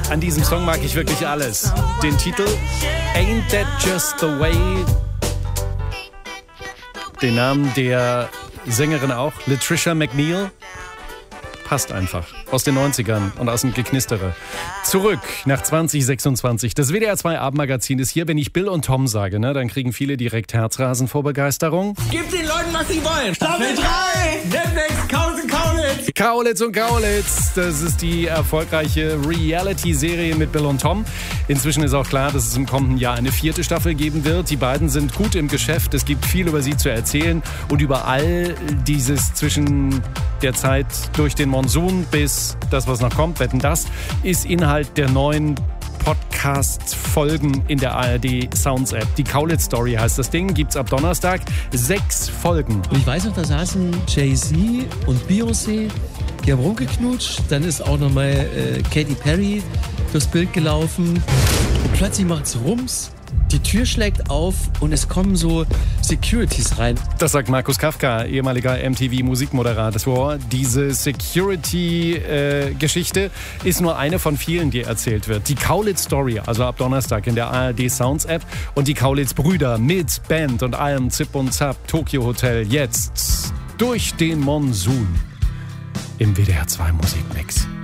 An diesem Song mag ich wirklich alles. Den Titel Ain't That Just the Way? Den Namen der Sängerin auch, Latricia McNeil. Passt einfach. Aus den 90ern und aus dem Geknistere. Zurück nach 2026. Das WDR 2 Abendmagazin ist hier. Wenn ich Bill und Tom sage, ne, dann kriegen viele direkt Herzrasen vor Begeisterung. Gib den Leuten, was sie wollen. Staffel 3! Netflix, Kaulitz und Kaulitz! Kaulitz und Kaulitz. Das ist die erfolgreiche Reality-Serie mit Bill und Tom. Inzwischen ist auch klar, dass es im kommenden Jahr eine 4. Staffel geben wird. Die beiden sind gut im Geschäft. Es gibt viel über sie zu erzählen. Und über all dieses zwischen der Zeit durch den Monsun bis das, was noch kommt, wetten das, ist Inhalt der neuen Podcast-Folgen in der ARD Sounds App. Die Kaulitz Story heißt das Ding, gibt's ab Donnerstag. 6 Folgen. Und ich weiß noch, da saßen Jay-Z und Beyoncé, die haben rumgeknutscht. Dann ist auch nochmal Katy Perry durchs Bild gelaufen. Und plötzlich macht's Rums. Die Tür schlägt auf und es kommen so Securities rein. Das sagt Markus Kafka, ehemaliger MTV-Musikmoderator. Diese Security-Geschichte ist nur eine von vielen, die erzählt wird. Die Kaulitz Story, also ab Donnerstag in der ARD Sounds App. Und die Kaulitz Brüder mit Band und allem Zip und Zap, Tokyo Hotel, jetzt durch den Monsun im WDR 2 Musikmix.